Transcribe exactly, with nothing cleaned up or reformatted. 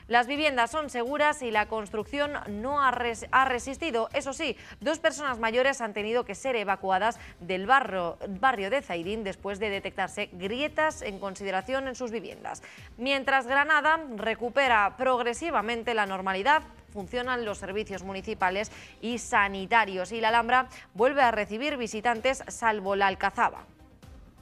Las viviendas son seguras y la construcción no ha, res ha resistido. Eso sí, dos personas mayores han tenido que ser evacuadas del barrio, barrio de Zairín después de detectarse grietas en consideración en sus viviendas. Mientras Granada recupera progresivamente la normalidad, funcionan los servicios municipales y sanitarios y la Alhambra vuelve a recibir visitantes salvo la Alcazaba.